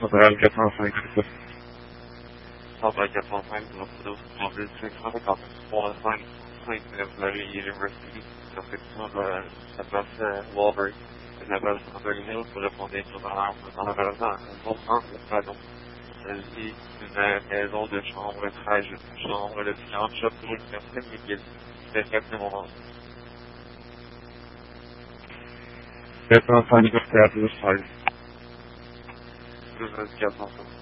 Montréal 405, c'est ça. Montréal 405, en 553 5 University, sur section de la place Walbury. La place Walbury Hill pour répondre dans la valeur un bon sens, pardon. Il s'agit d'une maison de chambre 13, chambre de 40 chats pour une personne, mais qui est exactement 405, 413. 12 400.